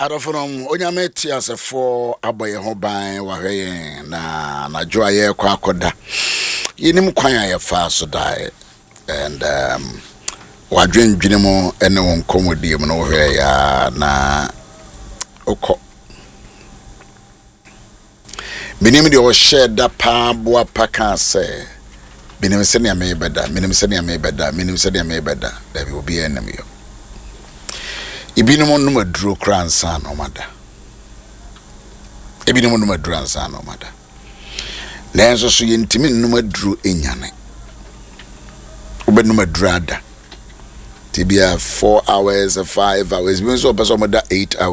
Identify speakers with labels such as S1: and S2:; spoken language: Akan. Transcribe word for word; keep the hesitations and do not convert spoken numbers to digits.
S1: Adofrom onyame tiasefo aboye ho ban wahwe na na jo aye kwa akoda yenim kwan aye fa so dai and um wadwendwene mo ene won komodie mo no hwe ya na okọ binim de o share da pa boa paka se binim se ne me beda binim se ne me beda binim se ne me beda da bi obi enam yo Ibinimo no maduro kransa no mada. Ibinimo no maduro ansa no mada. Nenso so yentimi no maduro enyane. Obe no maduro ada. Tibia four hours, five hours, even so person mada eight hours.